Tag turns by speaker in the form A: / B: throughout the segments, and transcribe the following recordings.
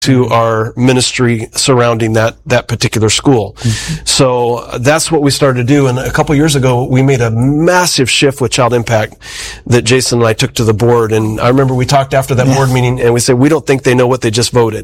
A: to our ministry surrounding that particular school. So that's what we started to do. And a couple years ago, we made a massive shift with Child Impact that Jason and I took to the board. And I remember we talked after that board meeting and we said, we don't think they know what they just voted.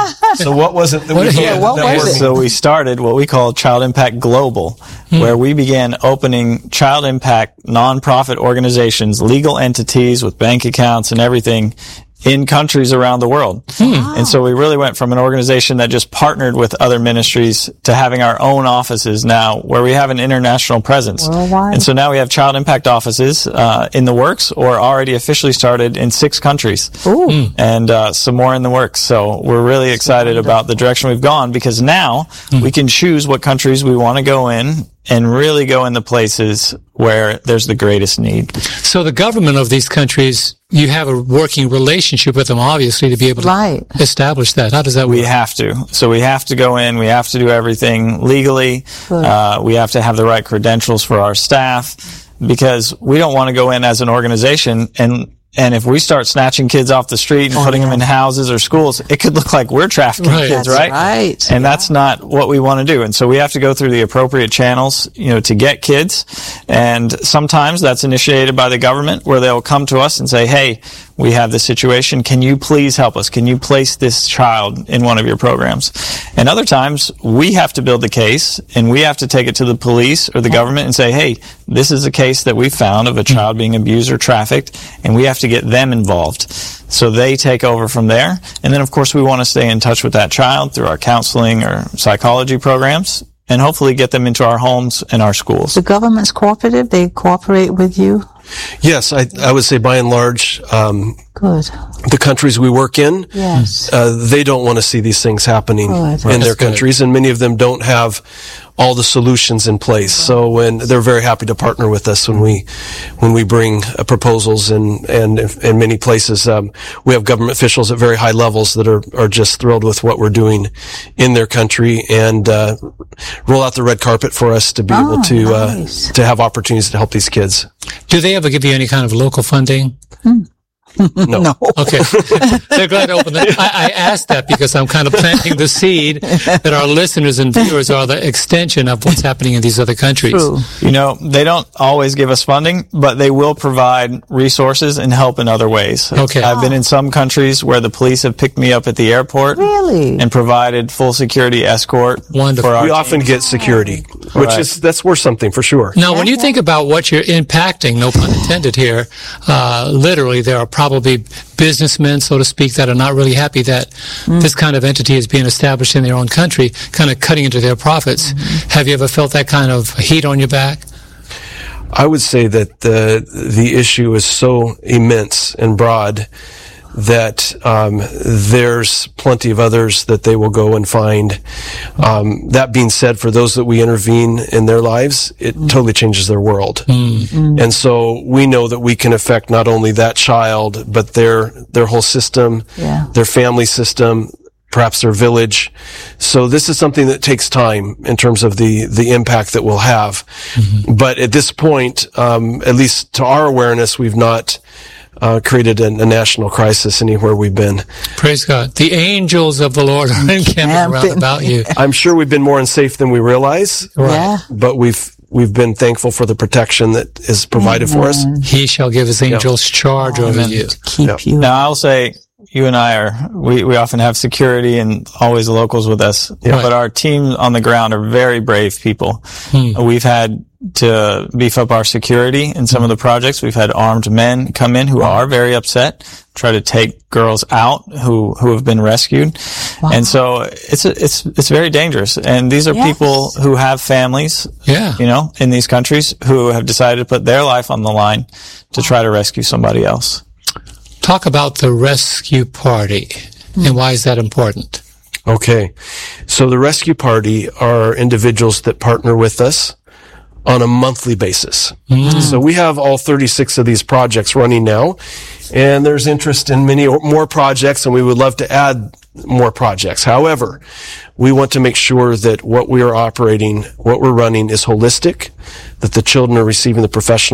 A: So what was it that we voted?
B: So we started what we call Child Impact Global, where we began opening Child Impact nonprofit organizations, legal entities with bank accounts and everything in countries around the world. And so we really went from an organization that just partnered with other ministries to having our own offices now where we have an international presence.
C: Worldwide.
B: And so now we have Child Impact offices in the works or already officially started in 6 countries. And some more in the works. So we're really excited about the direction we've gone because now we can choose what countries we want to go in and really go in the places where there's the greatest need.
D: So the government of these countries, you have a working relationship with them, obviously, to be able to establish that. How does that work?
B: We have to. So we have to go in. We have to do everything legally. We have to have the right credentials for our staff because we don't want to go in as an organization and if we start snatching kids off the street and putting them in houses or schools, it could look like we're trafficking kids, right? And that's not what we want to do. And so we have to go through the appropriate channels, to get kids. And sometimes that's initiated by the government where they'll come to us and say, hey, we have this situation. Can you please help us? Can you place this child in one of your programs? And other times we have to build the case and we have to take it to the police or the government and say, hey, this is a case that we found of a child being abused or trafficked, and we have to get them involved. So they take over from there. And then, of course, we want to stay in touch with that child through our counseling or psychology programs and hopefully get them into our homes and our schools.
C: The government's cooperative? They cooperate with you?
A: Yes, I would say by and large,
C: Good.
A: The countries we work in,
C: Yes.
A: They don't want to see these things happening in their countries, and many of them don't have all the solutions in place. So when they're very happy to partner with us when we bring proposals, and in many places we have government officials at very high levels that are just thrilled with what we're doing in their country and roll out the red carpet for us to be able to have opportunities to help these kids.
D: Do they ever give you any kind of local funding?
A: No.
D: Okay. They're glad to open that. I asked that because I'm kind of planting the seed that our listeners and viewers are the extension of what's happening in these other countries.
C: True.
B: They don't always give us funding, but they will provide resources and help in other ways.
D: Okay.
B: I've been in some countries where the police have picked me up at the airport.
C: Really?
B: And provided full security escort.
D: Wonderful.
B: For our
A: We often get security, that's worth something for sure.
D: Now, when you think about what you're impacting, no pun intended here, literally there are probably businessmen, so to speak, that are not really happy that this kind of entity is being established in their own country, kind of cutting into their profits. Have you ever felt that kind of heat on your back?
A: I would say that the issue is so immense and broad that there's plenty of others that they will go and find. That being said, for those that we intervene in their lives, it totally changes their world. And so we know that we can affect not only that child, but their whole system, their family system, perhaps their village. So this is something that takes time in terms of the impact that we'll have. But at this point, at least to our awareness, we've not created a national crisis anywhere we've been.
D: Praise God. The angels of the Lord are encamping around about you.
A: I'm sure we've been more unsafe than we realize, but we've been thankful for the protection that is provided for us.
D: He shall give his angels charge over you.
C: Keep you.
B: Now, I'll say, you and I we often have security and always locals with us, but our team on the ground are very brave people. We've had to beef up our security in some of the projects. We've had armed men come in who are very upset, try to take girls out who have been rescued. And so it's very dangerous. And these are people who have families, in these countries who have decided to put their life on the line to try to rescue somebody else.
D: Talk about the rescue party and why is that important?
A: Okay. So the rescue party are individuals that partner with us on a monthly basis. So we have all 36 of these projects running now, and there's interest in many more projects, and we would love to add more projects. However, we want to make sure that what we are operating, what we're running is holistic, that the children are receiving the professional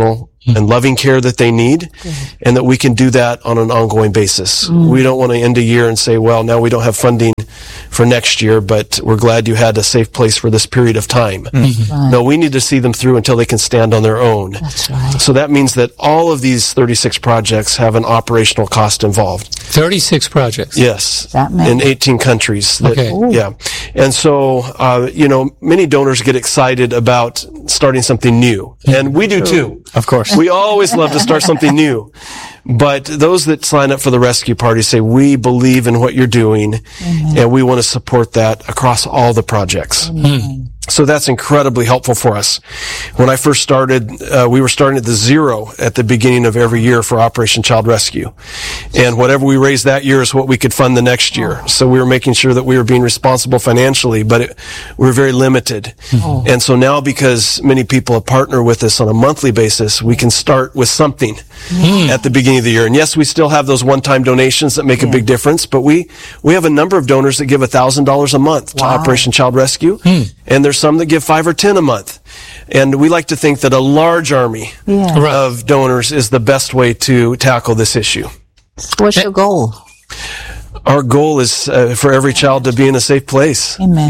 A: and loving care that they need, and that we can do that on an ongoing basis. We don't want to end a year and say, well, now we don't have funding for next year, but we're glad you had a safe place for this period of time.
C: Right.
A: No, we need to see them through until they can stand on their own.
C: That's right.
A: So that means that all of these 36 projects have an operational cost involved.
D: 36 projects.
A: Yes.
C: That many?
A: In 18 countries.
D: Okay.
A: Yeah. And so, many donors get excited about starting something new. And we do too.
B: Of course.
A: We always love to start something new. But those that sign up for the rescue party say, we believe in what you're doing, and we want to support that across all the projects. So that's incredibly helpful for us. When I first started, we were starting at the zero at the beginning of every year for Operation Child Rescue. And whatever we raised that year is what we could fund the next year. So we were making sure that we were being responsible financially, but we were very limited. And so now, because many people have partnered with us on a monthly basis, we can start with something at the beginning of the year. And yes, we still have those one-time donations that make a big difference, but we have a number of donors that give $1,000 a month to Operation Child Rescue. And there's some that give 5 or 10 a month. And we like to think that a large army of donors is the best way to tackle this issue.
C: What's your goal?
A: Our goal is for every child to be in a safe place.
C: Amen.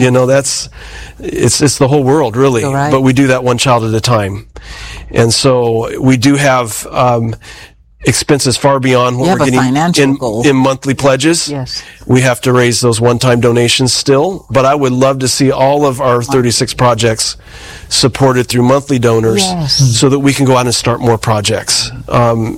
A: It's the whole world, really.
C: You're right.
A: But we do that one child at a time. And so we do have expenses far beyond what
C: You have
A: we're
C: a
A: getting
C: financial goal.
A: in monthly pledges.
C: Yes.
A: We have to raise those one-time donations still, but I would love to see all of our 36 projects supported through monthly donors so that we can go out and start more projects. When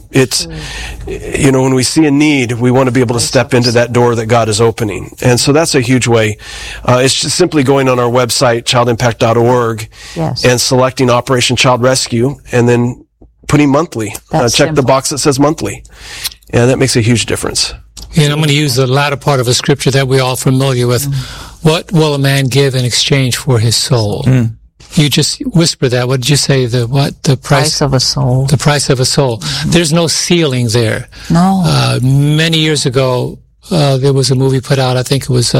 A: we see a need, we want to be able to step into that door that God is opening. And so that's a huge way. It's just simply going on our website, childimpact.org, and selecting Operation Child Rescue, and then putting monthly. Check the box that says monthly. And that makes a huge difference.
D: And I'm going to use the latter part of a scripture that we're all familiar with. What will a man give in exchange for his soul? You just whisper that. What did you say? The price
C: of a soul.
D: The price of a soul. There's no ceiling there.
C: No.
D: Many years ago, there was a movie put out. I think it was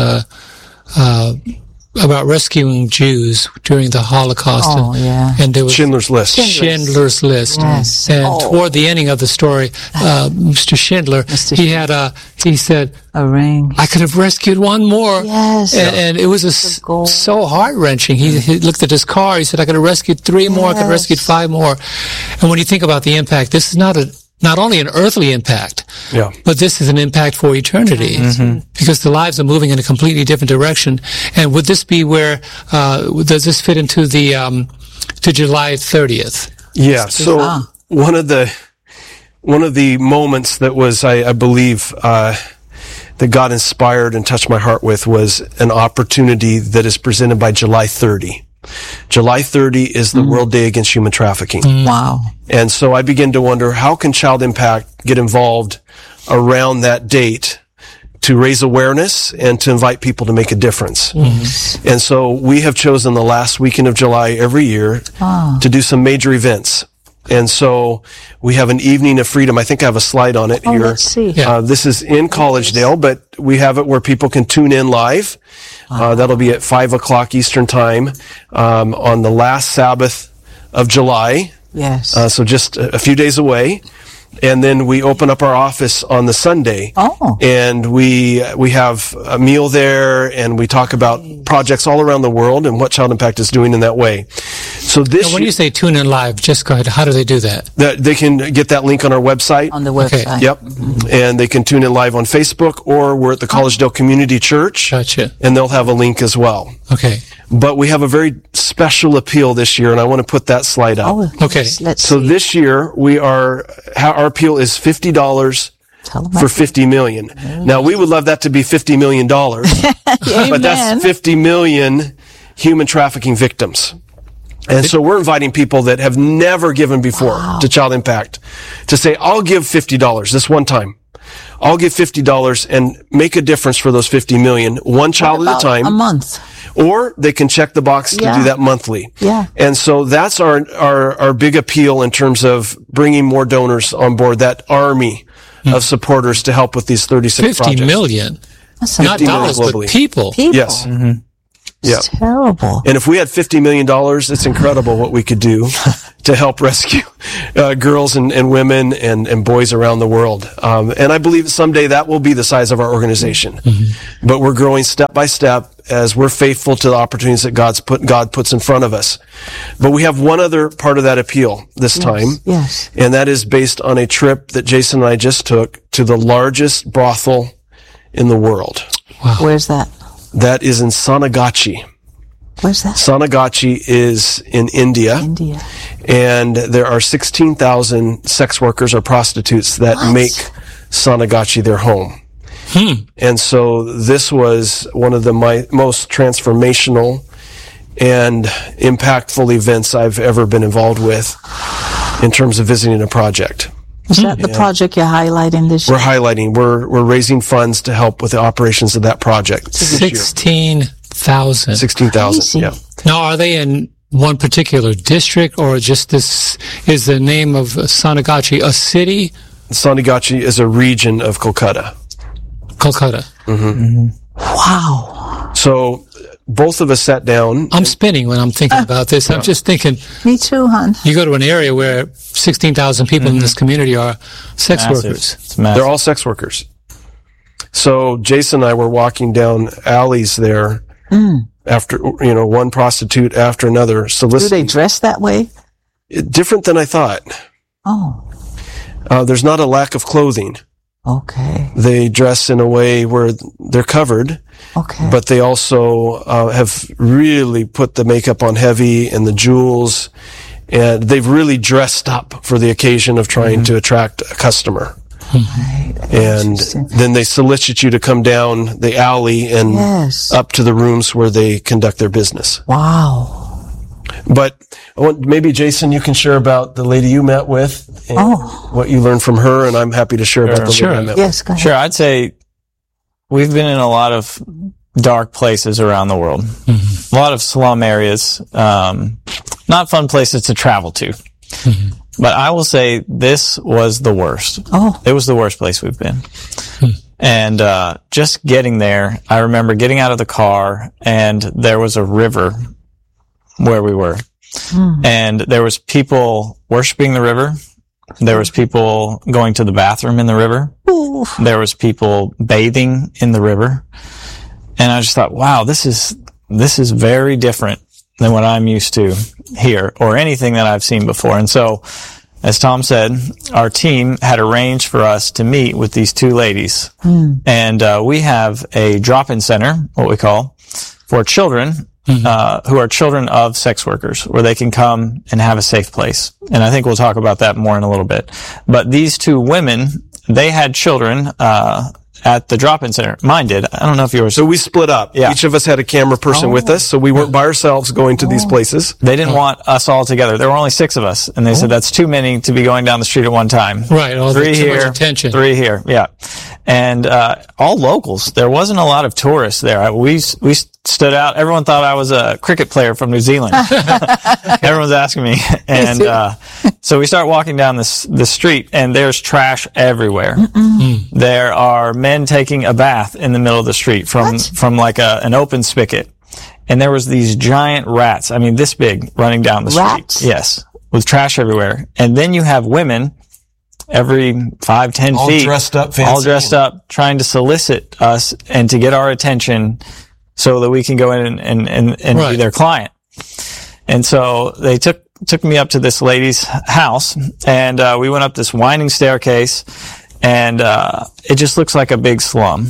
D: about rescuing Jews during the Holocaust. And there was
A: Schindler's List.
D: Schindler's List.
C: Yes.
D: And toward the ending of the story, Mr. Schindler, he said,
C: a ring.
D: I could have rescued one more.
C: Yes.
D: And it was so heart-wrenching. He looked at his car. He said, I could have rescued 3 more. I could have rescued 5 more. And when you think about the impact, this is not only an earthly impact, but this is an impact for eternity, because the lives are moving in a completely different direction. And would this be where, does this fit into the, to July 30th?
A: Yeah. So one of the moments that was, I believe, that God inspired and touched my heart with was an opportunity that is presented by July 30. July 30 is the World Day Against Human Trafficking.
C: Wow.
A: And so I begin to wonder, how can Child Impact get involved around that date to raise awareness and to invite people to make a difference? And so we have chosen the last weekend of July every year to do some major events. And so we have an evening of freedom. I think I have a slide on it here.
C: Let's see.
A: This is in Collegedale, but we have it where people can tune in live. That'll be at 5:00 Eastern time, on the last Sabbath of July.
C: Yes.
A: So just a few days away. And then we open up our office on the Sunday. And we have a meal there, and we talk about projects all around the world and what Child Impact is doing in that way. So this.
D: Now, when you say tune in live, just go ahead. How do they do that?
A: They can get that link on our website.
C: On the website.
A: Yep. And they can tune in live on Facebook, or we're at the Collegedale Community Church.
D: Gotcha.
A: And they'll have a link as well.
D: Okay.
A: But we have a very special appeal this year, and I want to put that slide up.
D: Okay.
C: Let's
A: So
C: see.
A: this year, our appeal is $50 for 50 million. Now, we would love that to be $50 million, but that's 50 million human trafficking victims. And so we're inviting people that have never given before to Child Impact to say, I'll give $50 this one time. I'll give $50 and make a difference for those 50 million, one child at a time.
C: A month.
A: Or they can check the box to do that monthly. And so that's our big appeal in terms of bringing more donors on board, that army of supporters to help with these 36 projects.
D: 50 million.
C: That's
D: Not
A: $50 million
D: dollars, but
A: globally.
D: people.
A: Yes. Yeah.
C: Terrible.
A: And if we had $50 million, it's incredible what we could do to help rescue girls and women and boys around the world. And I believe someday that will be the size of our organization. Mm-hmm. But we're growing step by step as we're faithful to the opportunities that God puts in front of us. But we have one other part of that appeal this time.
C: Yes.
A: And that is based on a trip that Jason and I just took to the largest brothel in the world.
C: Wow. Where's that?
A: That is in Sonagachi.
C: Where's that?
A: Sonagachi is in India.
C: India.
A: And there are 16,000 sex workers or prostitutes that make Sonagachi their home. And so this was one of the most transformational and impactful events I've ever been involved with in terms of visiting a project.
C: Is that the project you're highlighting this year?
A: We're highlighting. We're raising funds to help with the operations of that project.
D: 16,000.
A: 16,000, yeah.
D: Now, are they in one particular district, or just this is the name of Sonagachi a city?
A: Sonagachi is a region of Kolkata.
D: Kolkata.
A: Mm-hmm.
C: Wow.
A: So both of us sat down.
D: I'm spinning when I'm thinking about this. I'm just thinking.
C: Me too, hon.
D: You go to an area where 16,000 people in this community are sex workers.
B: It's massive.
A: They're all sex workers. So Jason and I were walking down alleys there after, one prostitute after another
C: Do
A: soliciting.
C: they dress that way?
A: Different than I thought.
C: Oh,
A: There's not a lack of clothing.
C: okay.
A: They dress in a way where they're covered,
C: Okay.
A: but they also have really put the makeup on heavy and the jewels, and they've really dressed up for the occasion of trying to attract a customer.
C: Right.
A: And
C: Interesting.
A: then they solicit you to come down the alley and
C: Yes.
A: up to the rooms where they conduct their business.
C: Wow.
A: But maybe, Jason, you can share about the lady you met with and what you learned from her, and I'm happy to share about the lady I met with.
C: Yes, go ahead.
B: Sure, I'd say we've been in a lot of dark places around the world. A lot of slum areas, not fun places to travel to. But I will say this was the worst.
C: Oh.
B: It was the worst place we've been. And just getting there, I remember getting out of the car, and there was a river where we were. And there was people worshiping the river. There was people going to the bathroom in the river.
C: Ooh.
B: There was people bathing in the river. And I just thought, wow, this is very different than what I'm used to here or anything that I've seen before. And so, as Tom said, our team had arranged for us to meet with these two ladies. And we have a drop-in center, what we call, for children who are children of sex workers, where they can come and have a safe place. And I think we'll talk about that more in a little bit. But these two women, they had children at the drop-in center. Mine did. I don't know if yours.
A: So we split up.
B: Yeah.
A: Each of us had a camera person with us, so we weren't by ourselves going to these places.
B: They didn't want us all together. There were only 6 of us, and they said that's too many to be going down the street at one time.
D: Right, all
B: 3
D: too
B: here,
D: much attention.
B: 3 here, yeah. And all locals. There wasn't a lot of tourists there. We stood out. Everyone thought I was a cricket player from New Zealand. Everyone's asking me, and so we start walking down this street, and there's trash everywhere. There are men taking a bath in the middle of the street from like an open spigot. And there was these giant rats, I mean this big, running down the
C: Rats?
B: street. Yes. With trash everywhere. And then you have women every 5-10
A: All
B: feet.
A: dressed up, fancy.
B: All dressed up, trying to solicit us and to get our attention so that we can go in and
D: Right.
B: be their client. And so they took me up to this lady's house, and we went up this winding staircase, and it just looks like a big slum.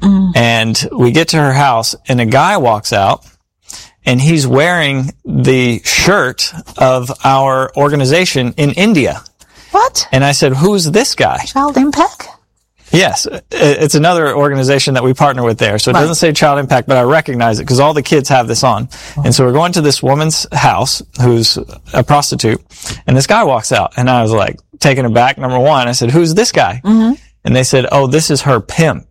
B: And we get to her house, and a guy walks out, and he's wearing the shirt of our organization in India.
C: What?
B: And I said, who's this guy?
C: Child Impact?
B: Yes, it's another organization that we partner with there. So it doesn't say Child Impact, but I recognize it because all the kids have this on. And so we're going to this woman's house who's a prostitute, and this guy walks out, and I was like taken aback. Number one, I said, who's this guy? And they said, oh, this is her pimp.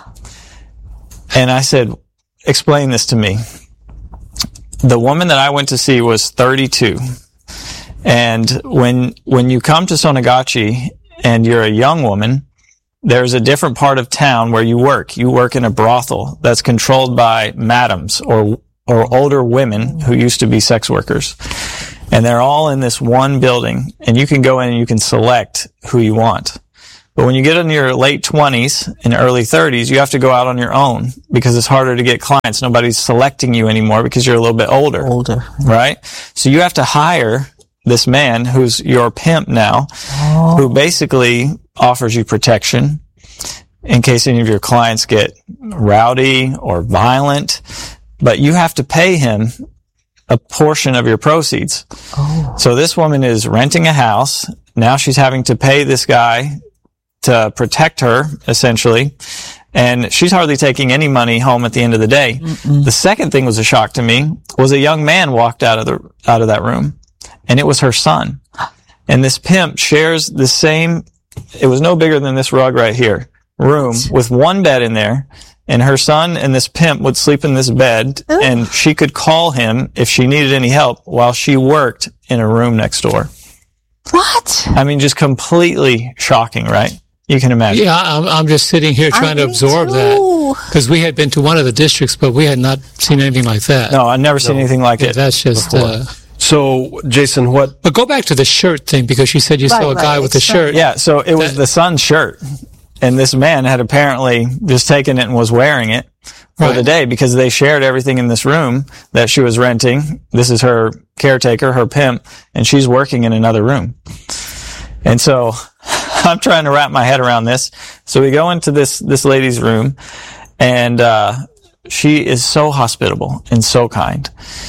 B: And I said, explain this to me. The woman that I went to see was 32. And when you come to Sonagachi and you're a young woman, there's a different part of town where you work. You work in a brothel that's controlled by madams or or older women who used to be sex workers. And they're all in this one building, and you can go in and you can select who you want. But when you get in your late 20s and early 30s, you have to go out on your own because it's harder to get clients. Nobody's selecting you anymore because you're a little bit older. Right? So you have to hire this man who's your pimp now, who basically offers you protection in case any of your clients get rowdy or violent. But you have to pay him a portion of your proceeds. So this woman is renting a house. Now she's having to pay this guy to protect her, essentially. And she's hardly taking any money home at the end of the day. The second thing was a shock to me was a young man walked out of that room, and it was her son. And this pimp shares the same, it was no bigger than this rug right here, room with one bed in there. And her son and this pimp would sleep in this bed, and she could call him if she needed any help while she worked in a room next door.
C: What?
B: I mean, just completely shocking, right? You can imagine.
D: Yeah, I'm just sitting here trying to absorb that because we had been to one of the districts, but we had not seen anything like that.
B: No, I've never seen anything like it.
D: That's just...
A: So, Jason, what...
D: But go back to the shirt thing, because you said you saw a guy with a shirt.
B: Yeah, so it was the son's shirt. And this man had apparently just taken it and was wearing it for the day because they shared everything in this room that she was renting. This is her caretaker, her pimp, and she's working in another room. And so I'm trying to wrap my head around this. So we go into this lady's room, and she is so hospitable and so kind.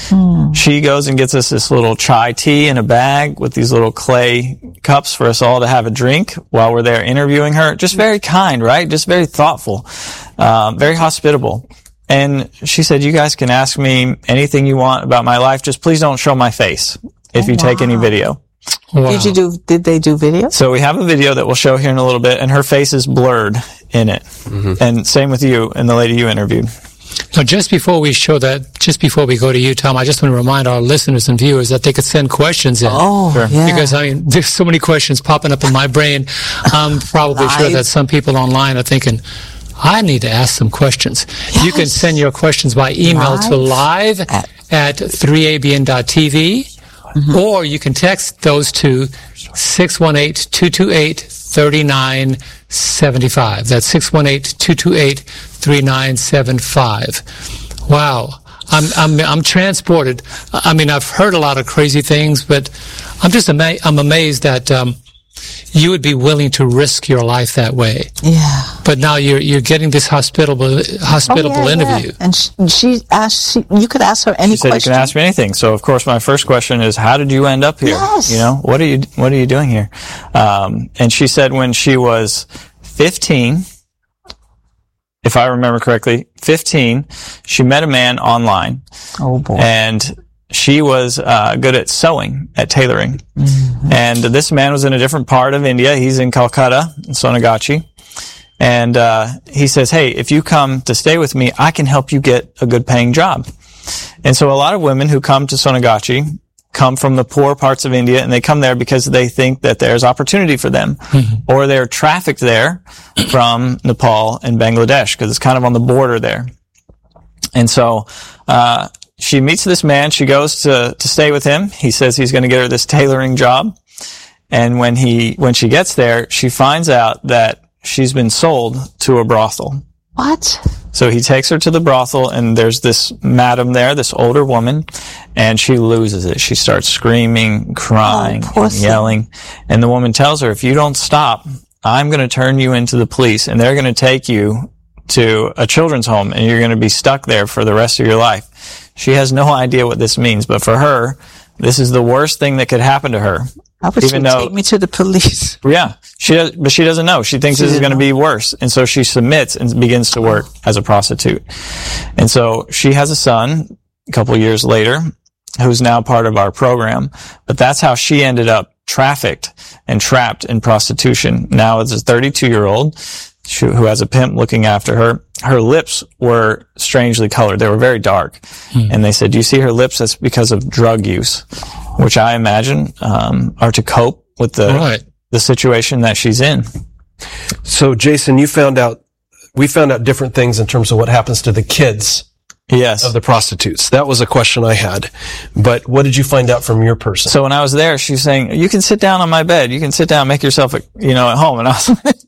B: She goes and gets us this little chai tea in a bag with these little clay cups for us all to have a drink while we're there interviewing her. Just very kind, right? Just very thoughtful, very hospitable. And she said, you guys can ask me anything you want about my life. Just please don't show my face if you take any video.
C: Wow. Did they do video?
B: So we have a video that we'll show here in a little bit, and her face is blurred in it. And same with you and the lady you interviewed.
D: Now, just before we show that, just before we go to you, Tom, I just want to remind our listeners and viewers that they could send questions in.
B: Sure.
C: Yeah.
D: Because, I mean, there's so many questions popping up in my brain. I'm probably sure that some people online are thinking, I need to ask some questions. Yes. You can send your questions by email to live at 3abn.tv, or you can text those to 618-228-3975. That's 618-228-3975. Wow. I'm transported. I mean, I've heard a lot of crazy things, but I'm amazed that, you would be willing to risk your life that way.
C: Yeah.
D: But now you're getting this hospitable interview.
C: Yeah. And she asked, you could ask her any question.
B: She said, you can ask me anything. So, of course, my first question is, how did you end up here?
C: Yes.
B: You know, what are you doing here? And she said when she was 15, if I remember correctly, 15, she met a man online.
C: Oh, boy.
B: And she was good at sewing, at tailoring. And this man was in a different part of India. He's in Calcutta, in Sonagachi. And he says, hey, if you come to stay with me, I can help you get a good paying job. And so a lot of women who come to Sonagachi come from the poor parts of India, and they come there because they think that there's opportunity for them. Or they're trafficked there from Nepal and Bangladesh, because it's kind of on the border there. And so she meets this man. She goes to stay with him. He says he's going to get her this tailoring job. And when she gets there, she finds out that she's been sold to a brothel.
C: What?
B: So he takes her to the brothel, and there's this madam there, this older woman, and she loses it. She starts screaming, crying, and yelling. And the woman tells her, if you don't stop, I'm going to turn you into the police, and they're going to take you to a children's home, and you're going to be stuck there for the rest of your life. She has no idea what this means, but for her, this is the worst thing that could happen to her.
C: How would she take me to the police?
B: Yeah, but she doesn't know. She thinks this is going to be worse, and so she submits and begins to work as a prostitute. And so she has a son a couple of years later, who's now part of our program. But that's how she ended up trafficked and trapped in prostitution. Now it's a 32-year-old who has a pimp looking after her. Her lips were strangely colored. They were very dark. And they said, do you see her lips? That's because of drug use, which I imagine are to cope with the situation that she's in.
A: So, Jason, we found out different things in terms of what happens to the kids
B: Yes.
A: of the prostitutes? That was a question I had. But what did you find out from your person?
B: So when I was there, she's saying, you can sit down on my bed. You can sit down, make yourself, at home. And I was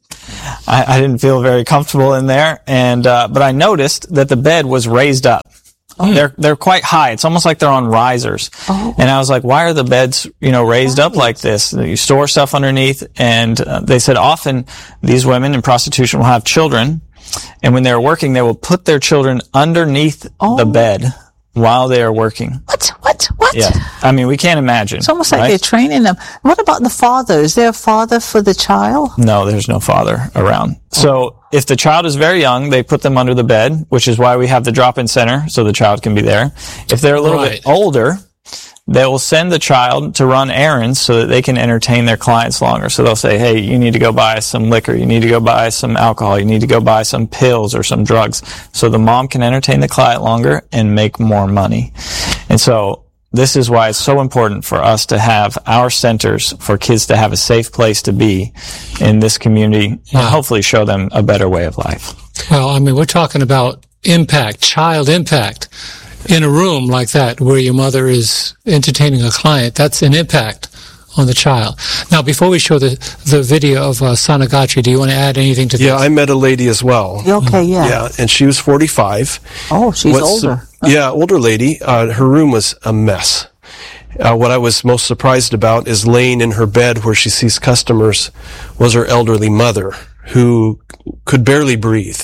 B: I didn't feel very comfortable in there. And, but I noticed that the bed was raised up. Oh. They're quite high. It's almost like they're on risers. Oh. And I was like, why are the beds, raised up like this? You store stuff underneath. And they said often these women in prostitution will have children. And when they're working, they will put their children underneath the bed while they are working.
C: What?
B: Yeah. I mean, we can't imagine.
C: It's almost like they're training them. What about the father? Is there a father for the child?
B: No, there's no father around. So if the child is very young, they put them under the bed, which is why we have the drop-in center, so the child can be there. If they're a little bit older, they will send the child to run errands so that they can entertain their clients longer. So they'll say, hey, you need to go buy some liquor. You need to go buy some alcohol. You need to go buy some pills or some drugs. So the mom can entertain the client longer and make more money. And so this is why it's so important for us to have our centers for kids to have a safe place to be in this community and hopefully show them a better way of life.
D: Well, I mean, we're talking about impact, child impact. In a room like that where your mother is entertaining a client, that's an impact on the child. Now, before we show the video of Sanagachi, do you want to add anything to this?
A: Yeah, I met a lady as well.
C: Okay, yeah.
A: Yeah, and she was 45.
C: Oh, she's older.
A: Yeah, older lady. Her room was a mess. What I was most surprised about is laying in her bed where she sees customers was her elderly mother, who could barely breathe.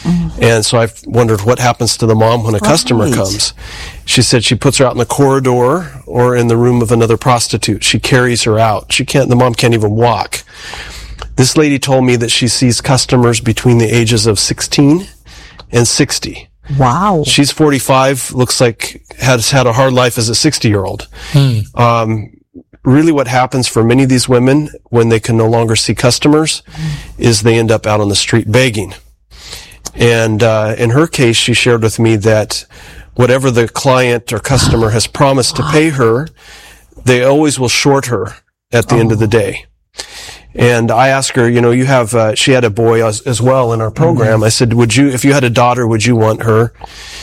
A: And so I wondered what happens to the mom when a customer comes. She said she puts her out in the corridor or in the room of another prostitute. She carries her out. The mom can't even walk. This lady told me that she sees customers between the ages of 16 and 60.
C: Wow.
A: She's 45, looks like has had a hard life as a 60-year-old. Really what happens for many of these women when they can no longer see customers is they end up out on the street begging. And in her case, she shared with me that whatever the client or customer has promised to pay her, they always will short her at the end of the day. And I asked her, you have, she had a boy as well in our program. I said, if you had a daughter, would you want her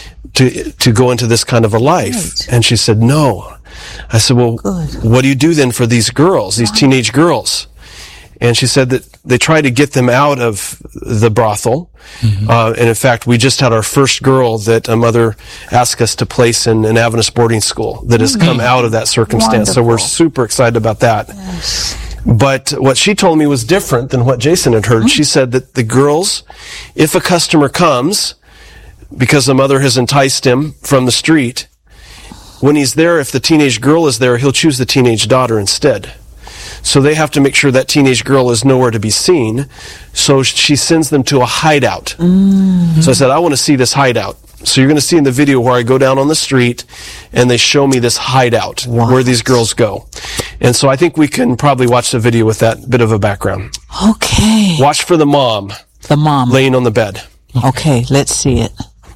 A: to go into this kind of a life? Right. And she said, no. I said, well, what do you do then for these girls, these teenage girls? And she said that they try to get them out of the brothel. And in fact, we just had our first girl that a mother asked us to place in an Adventist boarding school that has come out of that circumstance. Wonderful. So we're super excited about that. Yes. But what she told me was different than what Jason had heard. She said that the girls, if a customer comes, because the mother has enticed him from the street, when he's there, if the teenage girl is there, he'll choose the teenage daughter instead. So they have to make sure that teenage girl is nowhere to be seen. So she sends them to a hideout. So I said, I want to see this hideout. So you're going to see in the video where I go down on the street and they show me this hideout where these girls go. And so I think we can probably watch the video with that bit of a background.
C: Okay.
A: Watch for the mom.
C: The mom.
A: Laying on the bed.
C: Okay, let's see it.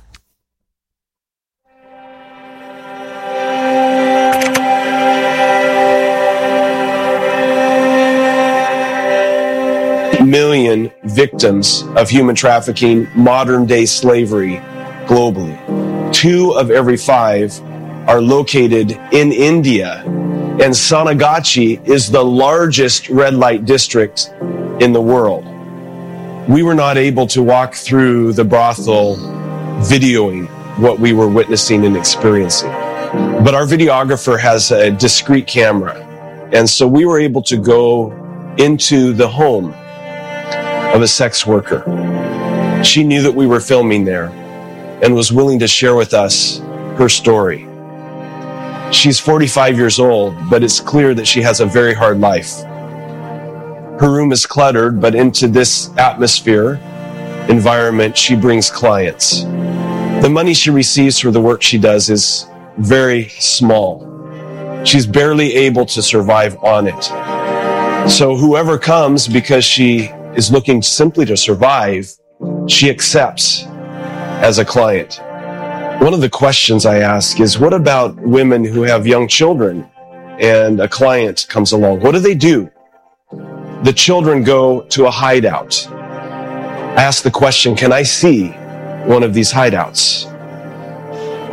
A: Million victims of human trafficking, modern day slavery globally. 2 of every 5 are located in India, and Sanagachi is the largest red light district in the world. We were not able to walk through the brothel videoing what we were witnessing and experiencing, but our videographer has a discreet camera, and so we were able to go into the home of a sex worker. She knew that we were filming there and was willing to share with us her story. She's 45 years old, but it's clear that she has a very hard life. Her room is cluttered, but into this environment, she brings clients. The money she receives for the work she does is very small. She's barely able to survive on it. So whoever comes, because she is looking simply to survive, she accepts as a client. One of the questions I ask is, what about women who have young children and a client comes along? What do? The children go to a hideout. I ask the question, can I see one of these hideouts?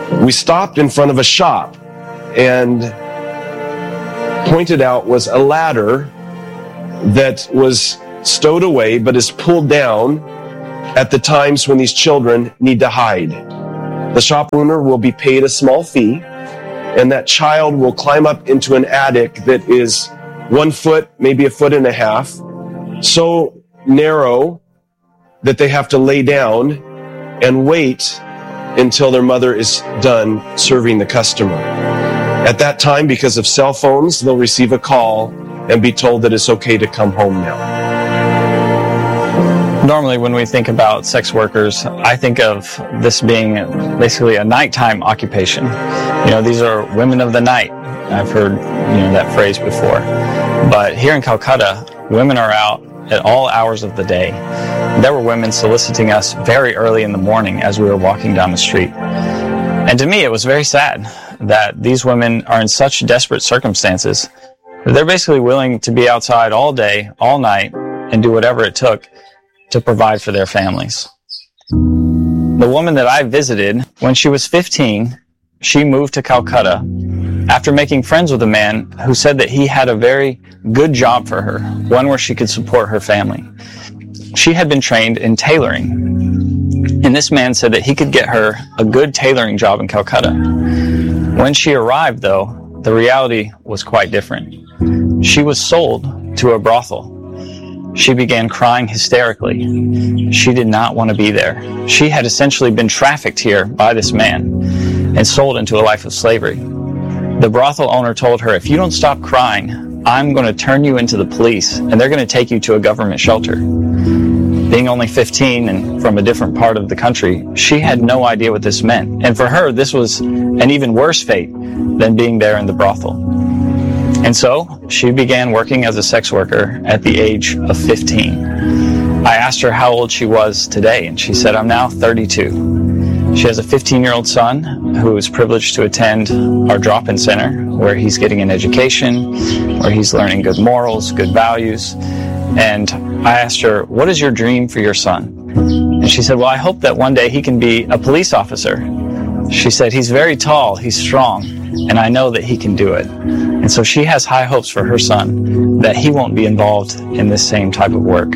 A: We stopped in front of a shop, and pointed out was a ladder that was stowed away but is pulled down at the times when these children need to hide. The shop owner will be paid a small fee, and that child will climb up into an attic that is 1 foot, maybe 1.5 feet, so narrow that they have to lay down and wait until their mother is done serving the customer. At that time, because of cell phones, they'll receive a call and be told that it's okay to come home now.
B: Normally, when we think about sex workers, I think of this being basically a nighttime occupation. These are women of the night. I've heard, that phrase before. But here in Calcutta, women are out at all hours of the day. There were women soliciting us very early in the morning as we were walking down the street. And to me, it was very sad that these women are in such desperate circumstances that they're basically willing to be outside all day, all night, and do whatever it took to provide for their families. The woman that I visited, when she was 15, she moved to Calcutta after making friends with a man who said that he had a very good job for her, one where she could support her family. She had been trained in tailoring, and this man said that he could get her a good tailoring job in Calcutta. When she arrived, though, the reality was quite different. She was sold to a brothel. She began crying hysterically. She did not want to be there. She had essentially been trafficked here by this man and sold into a life of slavery. The brothel owner told her, if you don't stop crying, I'm going to turn you into the police and they're going to take you to a government shelter. Being only 15 and from a different part of the country, she had no idea what this meant. And for her, this was an even worse fate than being there in the brothel. And so she began working as a sex worker at the age of 15. I asked her how old she was today, and she said, I'm now 32. She has a 15-year-old son who is privileged to attend our drop-in center, where he's getting an education, where he's learning good morals, good values. And I asked her, what is your dream for your son? And she said, well, I hope that one day he can be a police officer. She said, he's very tall, he's strong, and I know that he can do it. And so she has high hopes for her son that he won't be involved in this same type of work.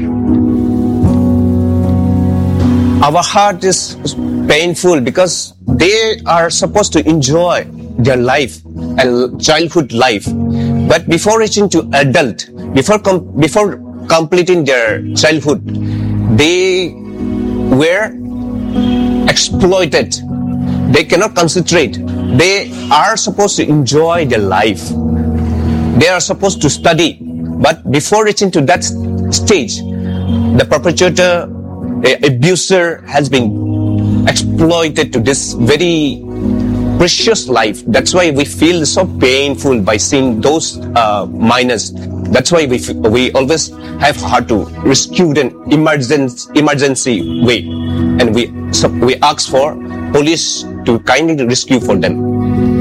E: Our heart is painful because they are supposed to enjoy their life, a childhood life. But before reaching to adult, before completing their childhood, they were exploited. They cannot concentrate. They are supposed to enjoy their life. They are supposed to study. But before reaching to that stage, the perpetrator, abuser has been exploited to this very precious life. That's why we feel so painful by seeing those minors. That's why we always have hard to rescue them emergency way, and we ask for police to kindly rescue for them.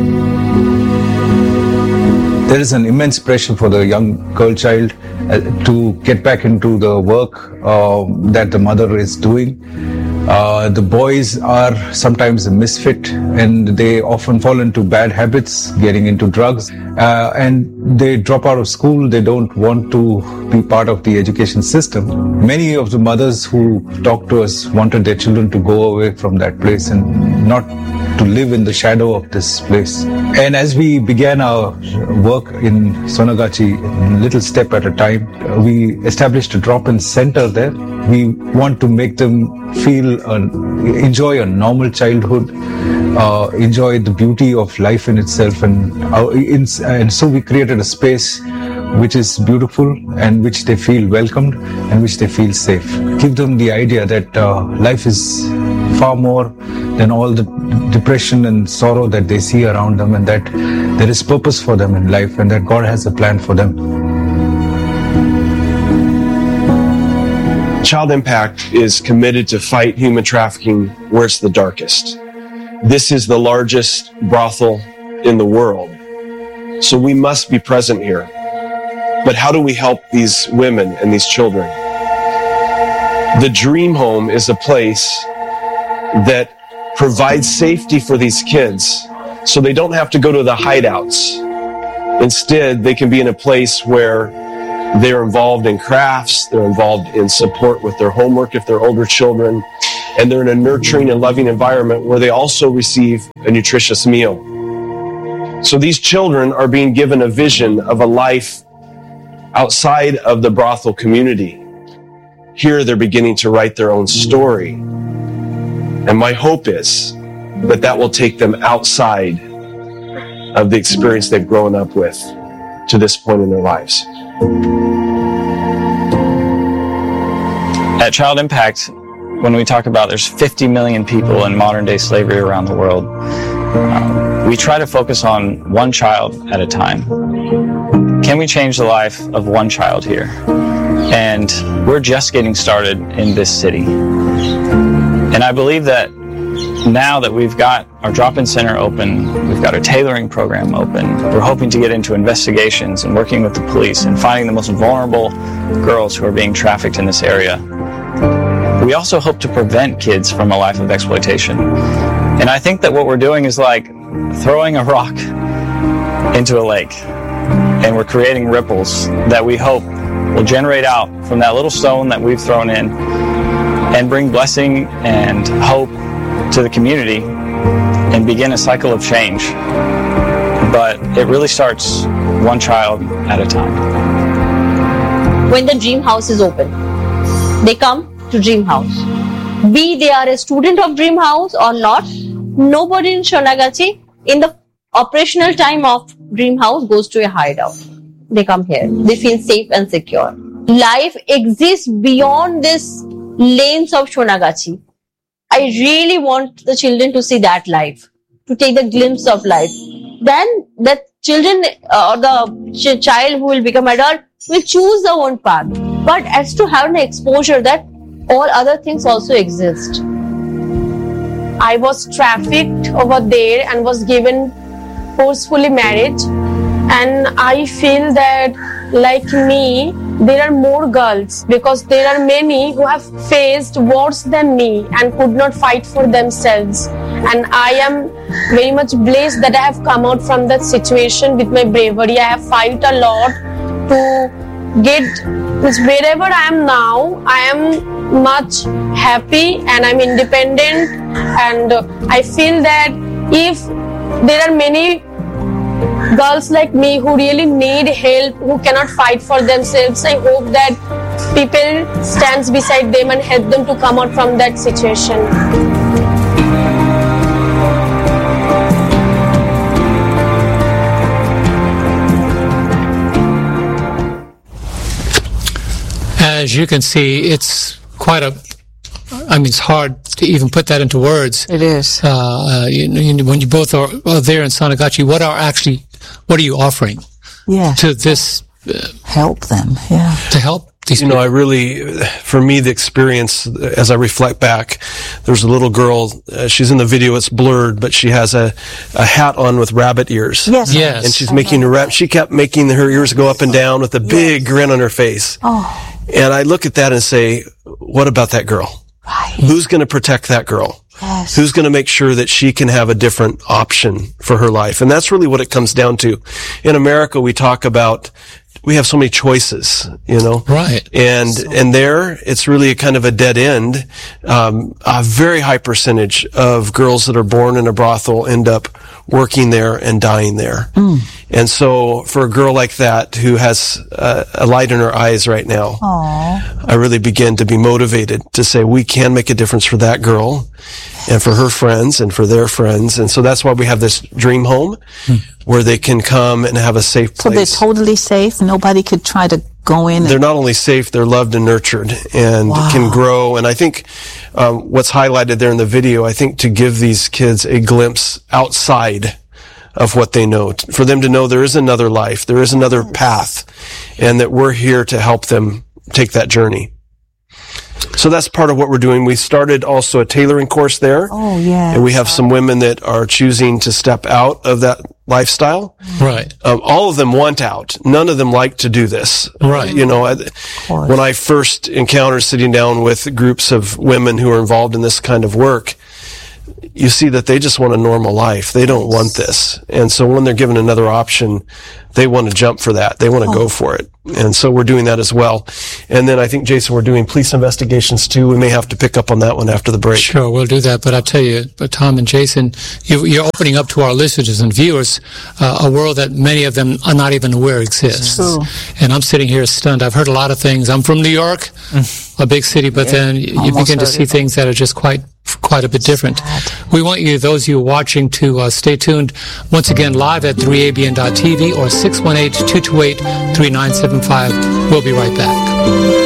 F: There is an immense pressure for the young girl child to get back into the work that the mother is doing. The boys are sometimes a misfit, and they often fall into bad habits, getting into drugs, and they drop out of school. They don't want to be part of the education system. Many of the mothers who talk to us wanted their children to go away from that place and not to live in the shadow of this place. And as we began our work in Sonagachi, little step at a time, we established a drop-in center there. We want to make them feel, enjoy a normal childhood, enjoy the beauty of life in itself, and so we created a space which is beautiful and which they feel welcomed and which they feel safe. Give them the idea that life is far more than all the depression and sorrow that they see around them, and that there is purpose for them in life, and that God has a plan for them.
A: Child Impact is committed to fight human trafficking where it's the darkest. This is the largest brothel in the world, so we must be present here. But how do we help these women and these children? The Dream Home is a place that provide safety for these kids so they don't have to go to the hideouts. Instead, they can be in a place where they're involved in crafts, they're involved in support with their homework if they're older children, and they're in a nurturing and loving environment where they also receive a nutritious meal. So these children are being given a vision of a life outside of the brothel community. Here they're beginning to write their own story. And my hope is that that will take them outside of the experience they've grown up with to this point in their lives.
B: At Child Impact, when we talk about there's 50 million people in modern day slavery around the world, we try to focus on one child at a time. Can we change the life of one child here? And we're just getting started in this city. And I believe that now that we've got our drop-in center open, we've got our tailoring program open, we're hoping to get into investigations and working with the police and finding the most vulnerable girls who are being trafficked in this area. We also hope to prevent kids from a life of exploitation. And I think that what we're doing is like throwing a rock into a lake. And we're creating ripples that we hope will generate out from that little stone that we've thrown in and bring blessing and hope to the community and begin a cycle of change. But it really starts one child at a time.
G: When the Dream House is open, they come to Dream House. Be they are a student of Dream House or not, nobody in Sonagachi in the operational time of Dream House goes to a hideout. They come here. They feel safe and secure. Life exists beyond this lanes of Sonagachi. I really want the children to see that life, to take the glimpse of life. Then the children or the child who will become adult will choose their own path. But as to have an exposure that all other things also exist.
H: I was trafficked over there and was given forcefully marriage. And I feel that, like me, there are more girls because there are many who have faced worse than me and could not fight for themselves. And I am very much blessed that I have come out from that situation with my bravery. I have fight a lot to get wherever I am now. I am much happy and I'm independent, and I feel that if there are many girls like me who really need help, who cannot fight for themselves, I hope that people stands beside them and help them to come out from that situation.
D: As you can see, it's it's hard to even put that into words.
C: It is.
D: When you both are there in Sonagachi, what are you offering?
C: Yeah.
D: To this?
C: Help them, yeah.
D: To help these people.
A: For me, the experience, as I reflect back, there's a little girl, she's in the video, it's blurred, but she has a hat on with rabbit ears.
C: Yes.
D: Yes.
A: And she's she kept making her ears go up and down with a big grin on her face.
C: Oh.
A: And I look at that and say, what about that girl?
C: Right.
A: Who's going to protect that girl?
C: Yes.
A: Who's going to make sure that she can have a different option for her life? And that's really what it comes down to. In America, we talk about, we have so many choices,
D: Right.
A: And there, it's really a kind of a dead end. A very high percentage of girls that are born in a brothel end up working there and dying there. Mm. And so for a girl like that who has a light in her eyes right now,
C: aww,
A: I really begin to be motivated to say we can make a difference for that girl and for her friends and for their friends. And so that's why we have this dream home where they can come and have a safe place.
C: So they're totally safe? Nobody could try to go in?
A: They're not only safe, they're loved and nurtured and can grow. And I think what's highlighted there in the video, I think to give these kids a glimpse outside of what they know, for them to know there is another life, there is another path, and that we're here to help them take that journey. So that's part of what we're doing. We started also a tailoring course there.
C: Oh, yeah.
A: And we have some women that are choosing to step out of that lifestyle.
D: Right.
A: All of them want out. None of them like to do this.
D: Right.
A: When I first encountered sitting down with groups of women who are involved in this kind of work, you see that they just want a normal life. They don't want this. And so when they're given another option, they want to jump for that. They want to go for it. And so we're doing that as well. And then I think, Jason, we're doing police investigations too. We may have to pick up on that one after the break.
D: Sure, we'll do that. But I'll tell you, Tom and Jason, you're opening up to our listeners and viewers a world that many of them are not even aware exists.
C: True.
D: And I'm sitting here stunned. I've heard a lot of things. I'm from New York, a big city, but then you begin to see things that are just quite a bit different. We want you, those of you watching, to stay tuned once again live at 3abn.tv or 618-228-3975. We'll be right back.